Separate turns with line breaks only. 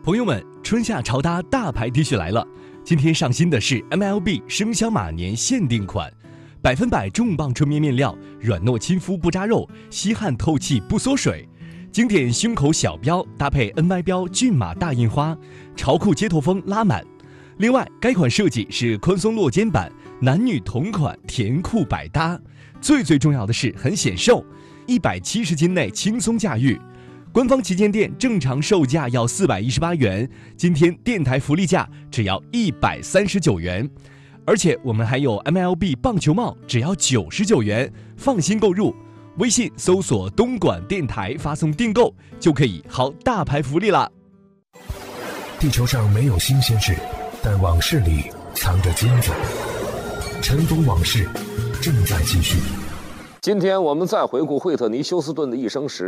朋友们，春夏潮搭大牌 T 恤来了！今天上新的是 MLB 生肖马年限定款，100%重磅纯棉面料，软糯亲肤不扎肉，吸汗透气不缩水。经典胸口小标搭配 NY 标骏马大印花，潮酷街头风拉满。另外，该款设计是宽松落肩版，男女同款，甜酷百搭。最重要的是很显瘦，170斤内轻松驾驭。官方旗舰店正常售价要418元，今天电台福利价只要139元，而且我们还有 MLB 棒球帽，只要99元，放心购入。微信搜索东莞电台，发送订购就可以薅大牌福利啦。
地球上没有新鲜事，但往事里藏着金子。尘封往事正在继续。
今天我们再回顾惠特尼·休斯顿的一生时